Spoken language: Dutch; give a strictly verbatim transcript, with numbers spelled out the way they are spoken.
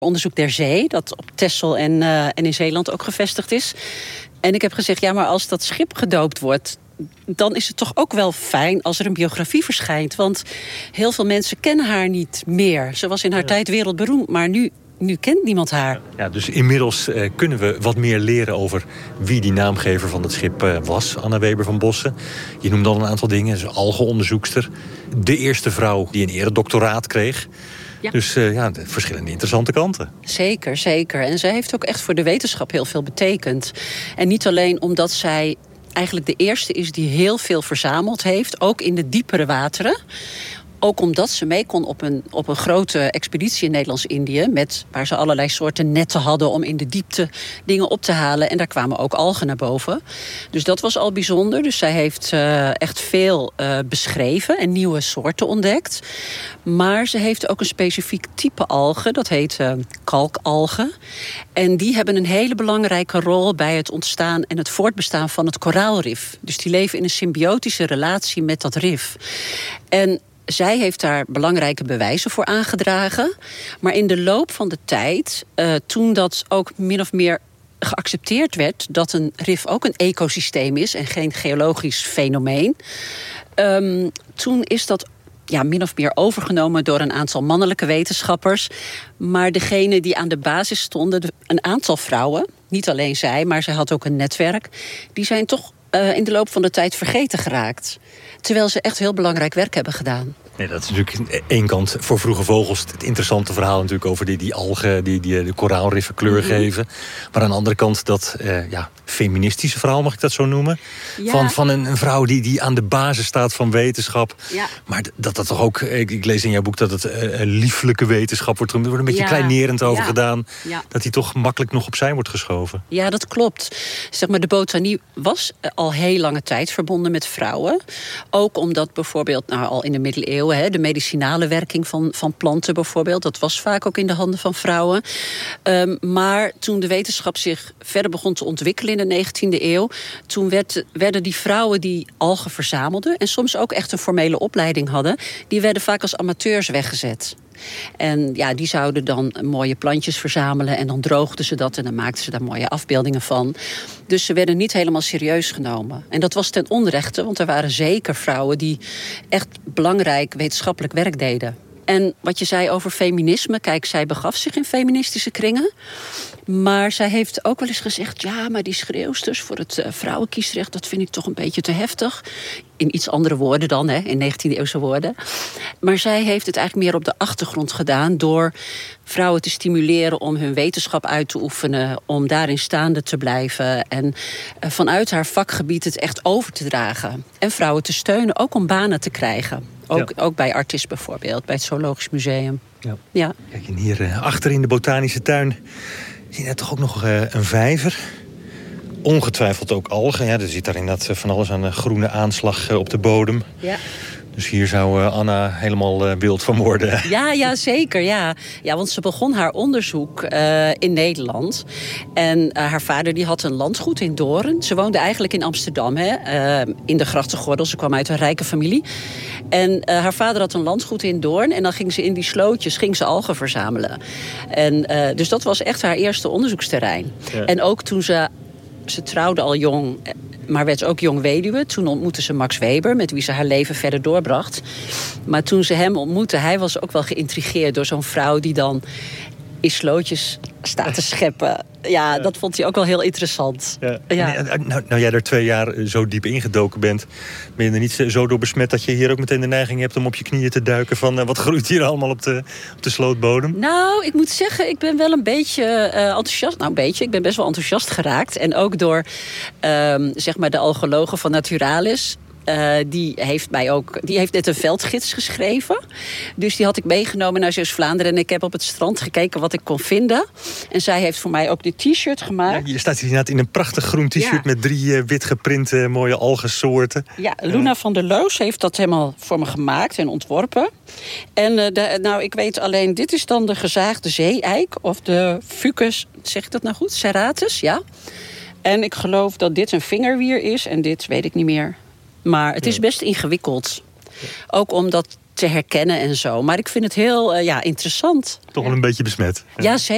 Onderzoek der Zee, dat op Texel en, uh, en in Zeeland ook gevestigd is. En ik heb gezegd, ja, maar als dat schip gedoopt wordt, dan is het toch ook wel fijn als er een biografie verschijnt. Want heel veel mensen kennen haar niet meer. Ze was in haar ja. tijd wereldberoemd, maar nu, nu kent niemand haar. Ja, dus inmiddels uh, kunnen we wat meer leren over wie die naamgever van het schip uh, was. Anna Weber van Bossen. Je noemde al een aantal dingen. Ze is algenonderzoekster. De eerste vrouw die een eredoctoraat kreeg. Ja. Dus uh, ja, verschillende interessante kanten. Zeker, zeker. En zij heeft ook echt voor de wetenschap heel veel betekend. En niet alleen omdat zij eigenlijk de eerste is die heel veel verzameld heeft, ook in de diepere wateren. Ook omdat ze mee kon op een, op een grote expeditie in Nederlands-Indië, met waar ze allerlei soorten netten hadden om in de diepte dingen op te halen. En daar kwamen ook algen naar boven. Dus dat was al bijzonder. Dus zij heeft uh, echt veel uh, beschreven en nieuwe soorten ontdekt. Maar ze heeft ook een specifiek type algen. Dat heet uh, kalkalgen. En die hebben een hele belangrijke rol bij het ontstaan en het voortbestaan van het koraalrif. Dus die leven in een symbiotische relatie met dat rif. En zij heeft daar belangrijke bewijzen voor aangedragen. Maar in de loop van de tijd, uh, toen dat ook min of meer geaccepteerd werd, dat een rif ook een ecosysteem is en geen geologisch fenomeen, Um, toen is dat ja, min of meer overgenomen door een aantal mannelijke wetenschappers. Maar degene die aan de basis stonden, een aantal vrouwen, niet alleen zij, maar zij had ook een netwerk, die zijn toch uh, in de loop van de tijd vergeten geraakt. Terwijl ze echt heel belangrijk werk hebben gedaan. Nee, dat is natuurlijk één kant voor Vroege Vogels het interessante verhaal natuurlijk over die, die algen die, die de koraalriffen kleur mm-hmm. geven. Maar aan de andere kant dat uh, ja, feministische verhaal, mag ik dat zo noemen? Ja. Van, van een, een vrouw die, die aan de basis staat van wetenschap. Ja. Maar dat dat toch ook, ik, ik lees in jouw boek dat het uh, lieflijke wetenschap wordt. Er wordt een beetje ja. kleinerend over ja. gedaan. Ja. Dat die toch makkelijk nog opzij wordt geschoven. Ja, dat klopt. Zeg maar, de botanie was al heel lange tijd verbonden met vrouwen. Ook omdat bijvoorbeeld nou, al in de middeleeuwen de medicinale werking van, van planten bijvoorbeeld, dat was vaak ook in de handen van vrouwen. Um, maar toen de wetenschap zich verder begon te ontwikkelen in de negentiende eeuw, toen werd, werden die vrouwen die algen verzamelden en soms ook echt een formele opleiding hadden, die werden vaak als amateurs weggezet. En ja, die zouden dan mooie plantjes verzamelen en dan droogden ze dat en dan maakten ze daar mooie afbeeldingen van. Dus ze werden niet helemaal serieus genomen. En dat was ten onrechte, want er waren zeker vrouwen die echt belangrijk wetenschappelijk werk deden. En wat je zei over feminisme, kijk, zij begaf zich in feministische kringen. Maar zij heeft ook wel eens gezegd, ja, maar die schreeuwsters voor het uh, vrouwenkiesrecht, dat vind ik toch een beetje te heftig. In iets andere woorden dan, hè, in negentiende eeuwse woorden. Maar zij heeft het eigenlijk meer op de achtergrond gedaan door vrouwen te stimuleren om hun wetenschap uit te oefenen, om daarin staande te blijven en uh, vanuit haar vakgebied het echt over te dragen. En vrouwen te steunen, ook om banen te krijgen. Ook, ja. ook bij Artis bijvoorbeeld, bij het Zoologisch Museum. Ja. Ja. Kijk, en hier uh, achter in de botanische tuin zie je toch ook nog uh, een vijver. Ongetwijfeld ook algen. Ja, er zit daar inderdaad van alles aan uh, groene aanslag uh, op de bodem. Ja. Dus hier zou uh, Anna helemaal uh, wild van worden. Ja, ja, zeker. Ja. Ja, want ze begon haar onderzoek uh, in Nederland. En uh, haar vader die had een landgoed in Doorn. Ze woonde eigenlijk in Amsterdam, hè, uh, in de grachtengordel. Ze kwam uit een rijke familie. En uh, haar vader had een landgoed in Doorn. En dan ging ze in die slootjes ging ze algen verzamelen. En, uh, dus dat was echt haar eerste onderzoeksterrein. Ja. En ook toen ze... Ze trouwde al jong, maar werd ook jong weduwe. Toen ontmoette ze Max Weber, met wie ze haar leven verder doorbracht. Maar toen ze hem ontmoette, hij was ook wel geïntrigeerd door zo'n vrouw die dan in slootjes staat te scheppen. Ja, ja, dat vond hij ook wel heel interessant. Ja. Ja. En, nou, nou jij er twee jaar zo diep ingedoken bent, ben je er niet zo door besmet dat je hier ook meteen de neiging hebt om op je knieën te duiken van uh, wat groeit hier allemaal op de, op de slootbodem? Nou, ik moet zeggen, ik ben wel een beetje uh, enthousiast. Nou, een beetje. Ik ben best wel enthousiast geraakt. En ook door uh, zeg maar de algologen van Naturalis. Uh, die heeft mij ook, die heeft net een veldgids geschreven. Dus die had ik meegenomen naar Zeeuws-Vlaanderen. En ik heb op het strand gekeken wat ik kon vinden. En zij heeft voor mij ook dit t-shirt gemaakt. Ja, je staat hier inderdaad in een prachtig groen t-shirt ja. met drie uh, wit geprinte mooie algensoorten. Ja, Luna uh. van der Loos heeft dat helemaal voor me gemaakt en ontworpen. En uh, de, nou, ik weet alleen, dit is dan de gezaagde zeeeik. Of de Fucus, zeg ik dat nou goed? Serratus, ja. En ik geloof dat dit een vingerwier is. En dit weet ik niet meer. Maar het is best ingewikkeld. Ook om dat te herkennen en zo. Maar ik vind het heel uh, ja, interessant. Toch wel een beetje besmet. Ja, zeker.